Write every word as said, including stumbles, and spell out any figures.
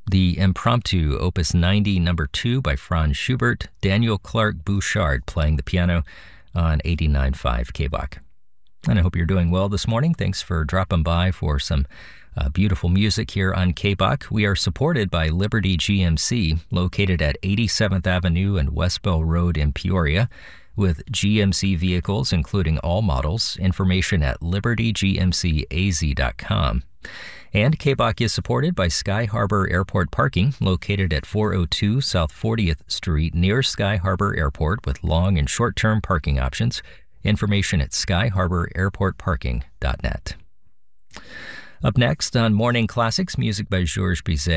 The Impromptu, Opus ninety, number two by Franz Schubert, Daniel Clark Bouchard playing the piano on eighty-nine point five K B O C. And I hope you're doing well this morning. Thanks for dropping by for some uh, beautiful music here on K B O C. We are supported by Liberty G M C, located at eighty-seventh Avenue and West Bell Road in Peoria, with G M C vehicles, including all models. Information at liberty g m c a z dot com. And K B O C is supported by Sky Harbor Airport Parking, located at four oh two South fortieth Street near Sky Harbor Airport, with long and short-term parking options. Information at sky harbor airport parking dot net. Up next on Morning Classics, music by Georges Bizet.